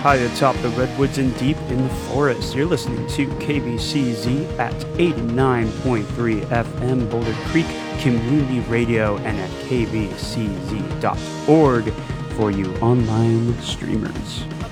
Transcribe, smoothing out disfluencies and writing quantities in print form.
high atop the redwoods and deep in the forest. You're listening to KBCZ at 89.3 FM Boulder Creek Community Radio and at kbcz.org for you online streamers.